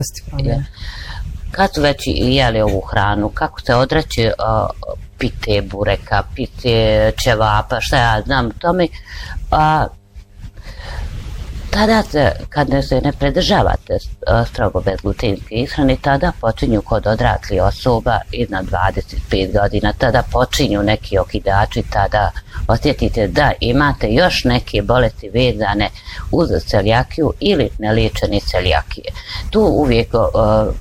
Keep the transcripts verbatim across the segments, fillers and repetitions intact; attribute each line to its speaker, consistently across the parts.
Speaker 1: Kad su već jeli ovu hranu, kako se odreći uh, pite bureka, pite ćevapa, šta ja znam tome, a tada se, kad ne se ne pridržavate strogo bezglutenske ishrane, tada počinju kod odraslih osoba iznad dvadeset pet godina, tada počinju neki okidači, tada osjetite da imate još neke bolesti vezane uz celjakiju ili neliječene celjakije. Tu uvijek uh,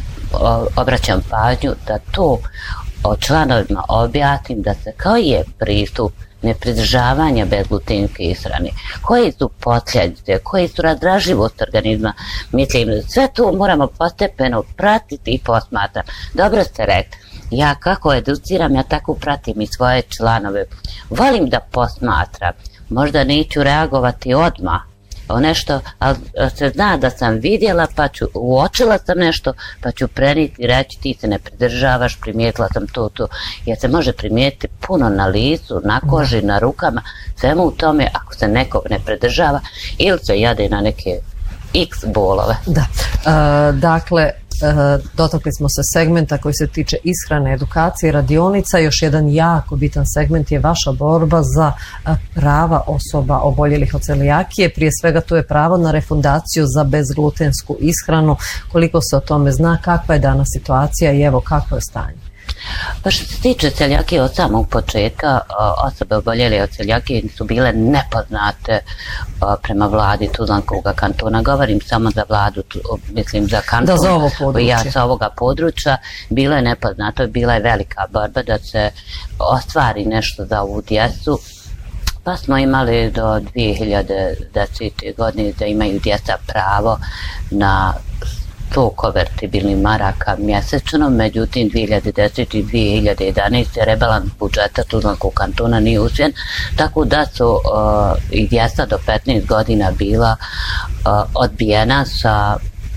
Speaker 1: obraćam pažnju da to članovima objasnim da se kao je pristup nepridržavanja bezglutenske ishrane, koje su posljedice, koje su razdraživost organizma. Mislim, sve to moramo postepeno pratiti i posmatram. Dobro ste rekli, ja kako educiram, ja tako pratim i svoje članove. Volim da posmatram, možda neću reagovati odmah o nešto, ali se zna da sam vidjela, pa ću, uočila sam nešto, pa ću preniti i reći ti se ne pridržavaš, primijetila sam to, to, jer se može primijetiti puno na licu, na koži, na rukama, svemu u tome ako se nekog ne pridržava ili se jade na neke x bolove.
Speaker 2: Da, e, dakle, E, dotakli smo se segmenta koji se tiče ishrane, edukacije, radionica. Još jedan jako bitan segment je vaša borba za a, prava osoba oboljelih od celijakije. Prije svega to je pravo na refundaciju za bezglutensku ishranu. Koliko se o tome zna, kakva je danas situacija i evo kakvo je stanje?
Speaker 1: Pa što se tiče celjakije od samog početka, osobe oboljele od celjakije su bile nepoznate prema vladi Tuzlanskog kantona. Govorim samo za vladu, mislim za kanton.
Speaker 2: Da, za ovo područje.
Speaker 1: Ja sa ovoga područja. Bilo je nepoznato, bila je velika borba da se ostvari nešto za ovu djecu. Pa smo imali do dvije hiljade desete. godine da imaju djeca pravo na sto konvertibilnih maraka mjesečno, međutim dvije hiljade desete. i dvije hiljade jedanaeste. rebalans budžeta Tuzlanskog kantona nije usvojen, tako da su uh, i djeca do petnaest godina bila uh, odbijena sa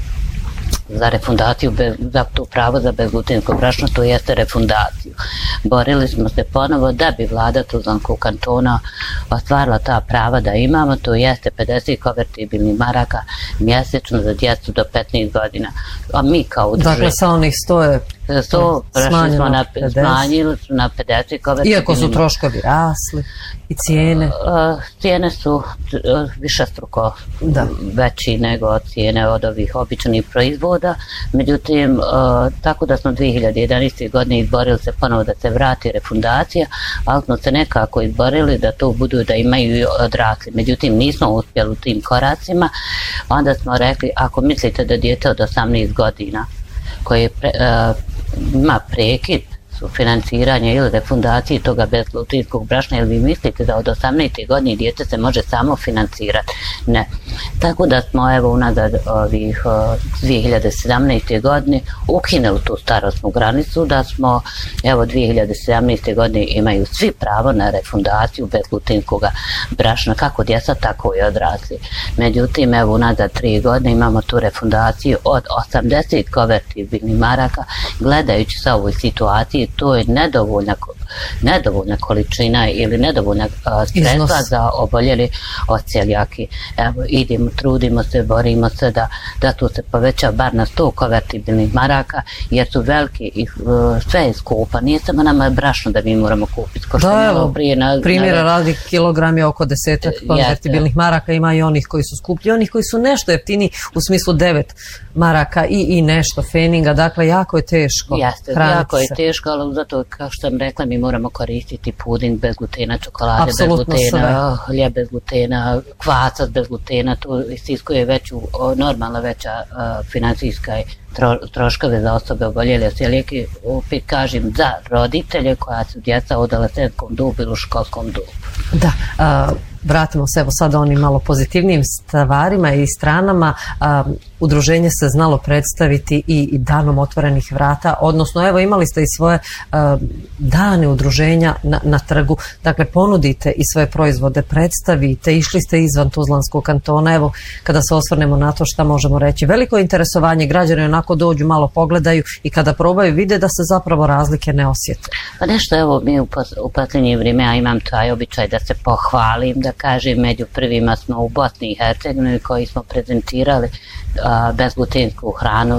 Speaker 1: za refundaciju, za to pravo za bezglutensko brašno, to jeste refundaciju. Borili smo se ponovo da bi vlada Tuzlanskog kantona ostvarila ta prava da imamo, to jeste pedeset konvertibilnih maraka mjesečno za djecu do petnaest godina. A mi kao udruženje...
Speaker 2: Dakle, sa onih sto je
Speaker 1: sto prešli smo na, smanjili su na pedeset konvertibilnih.
Speaker 2: Iako su troškovi rasli i cijene?
Speaker 1: Uh, cijene su uh, višestruko da. veći nego cijene od ovih običnih proizvoda. Međutim, uh, tako da smo dvije hiljade jedanaeste. godine izborili se ponovo da se vrati refundacija, ali smo se nekako izborili da to budu da imaju i odrasli. Međutim, nismo uspjeli u tim koracima. Onda smo rekli, ako mislite da dijete od osamnaest godina koje pre, uh, ima prekid financiranja ili refundacije toga bezglutenskog brašna, ili vi mislite da od osamnaeste. godine dijete se može samo financirati? Ne. Tako da smo evo unazad ovih dvije hiljade sedamnaeste. godine ukinuli tu starosnu granicu, da smo evo dvije hiljade sedamnaeste. godine imaju svi pravo na refundaciju bezglutenskog brašna, kako djeca, tako i odrasli. Međutim, evo unazad tri godine imamo tu refundaciju od osamdeset konvertibilnih maraka. Gledajući sa ovoj situaciji, to je nedovoljna, nedovoljna količina ili nedovoljna uh, sredstva za oboljeli od celijakije. Evo, idemo, trudimo se, borimo se da, da to se poveća bar na sto konvertibilnih maraka, jer su veliki i uh, sve je skupa. Nije samo nama brašno da mi moramo kupiti. Ko
Speaker 2: da, evo, prije na, primjera na... radi kilogram je oko desetak konvertibilnih maraka, ima i onih koji su skuplji, onih koji su nešto jeftini u smislu devet maraka i, i nešto feninga, dakle jako je teško
Speaker 1: Jeste, hraniti jako je se. teško, ali zato, kao što sam rekla, mi moramo koristiti puding bez glutena, čokolade
Speaker 2: Apsolutno
Speaker 1: bez glutena,
Speaker 2: sve.
Speaker 1: hljeb bez glutena, kvasac bez glutena, to istiskuje veću, normalna veća uh, financijska tro, troškove za osobe oboljele od celijakije. Opet kažem, za roditelje koja su djeca u adolescentskom dobu ili u školskom dobu.
Speaker 2: Da, uh, vratimo se evo sad onim malo pozitivnijim stvarima i stranama. Uh, udruženje se znalo predstaviti i, i danom otvorenih vrata, odnosno evo imali ste i svoje uh, dane udruženja na, na trgu, dakle ponudite i svoje proizvode, predstavite, išli ste izvan Tuzlanskog kantona, evo kada se osvrnemo na to šta možemo reći, veliko interesovanje, građani onako dođu, malo pogledaju i kada probaju vide da se zapravo razlike ne osjete.
Speaker 1: Pa nešto, evo mi u, u posljednje vrijeme, ja imam taj običaj da se pohvalim, da kažem, među prvima smo u Bosni i Hercegovini koji smo prezentirali bezglutensku hranu